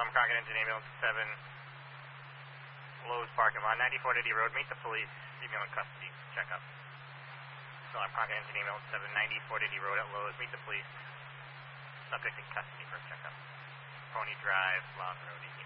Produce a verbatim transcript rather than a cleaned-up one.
Alarm, Crockett Engine Ambulance seven, Lowe's parking lot, ninety-four eighty Road. Meet the police. Female in custody. Check up. Alarm, Crockett Engine Ambulance seven, ninety-four eighty Road at Lowe's. Meet the police. Subject in custody for a checkup. Pony Drive, Long Road.